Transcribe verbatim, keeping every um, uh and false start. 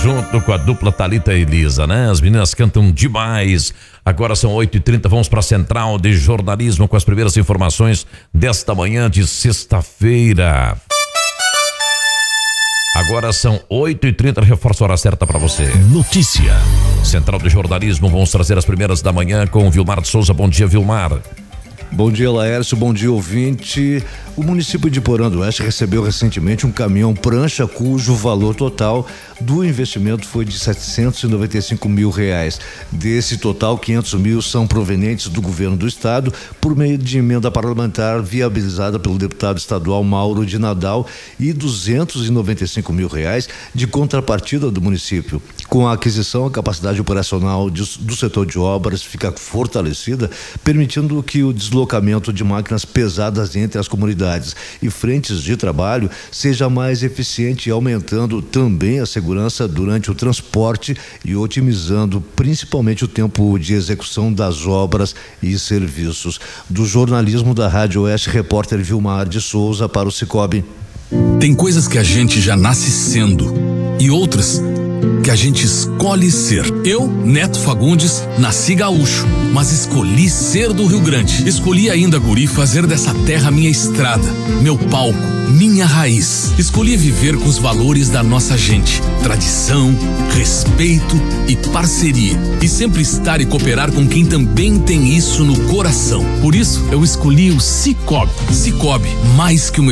junto com a dupla Thalita e Elisa, né? As meninas cantam demais. Agora são oito e trinta, vamos para a Central de Jornalismo com as primeiras informações desta manhã de sexta-feira. Agora são oito e trinta, reforço a hora certa para você. Notícia. Central de Jornalismo, vamos trazer as primeiras da manhã com o Vilmar de Souza. Bom dia, Vilmar. Bom dia, Laércio, bom dia, ouvinte. O município de Porã do Oeste recebeu recentemente um caminhão prancha cujo valor total do investimento foi de setecentos e noventa e cinco mil reais. Desse total, quinhentos mil são provenientes do governo do estado por meio de emenda parlamentar viabilizada pelo deputado estadual Mauro de Nadal e duzentos e noventa e cinco mil reais de contrapartida do município. Com a aquisição, a capacidade operacional de, do setor de obras fica fortalecida, permitindo que o deslocamento de máquinas pesadas entre as comunidades e frentes de trabalho seja mais eficiente, aumentando também a segurança durante o transporte e otimizando principalmente o tempo de execução das obras e serviços. Do jornalismo da Rádio Oeste, repórter Vilmar de Souza para o Cicobi. Tem coisas que a gente já nasce sendo e outras que a gente escolhe ser. Eu, Neto Fagundes, nasci gaúcho, mas escolhi ser do Rio Grande. Escolhi ainda, guri, fazer dessa terra minha estrada, meu palco, minha raiz. Escolhi viver com os valores da nossa gente, tradição, respeito e parceria. E sempre estar e cooperar com quem também tem isso no coração. Por isso, eu escolhi o Cicobi. Cicobi, mais que uma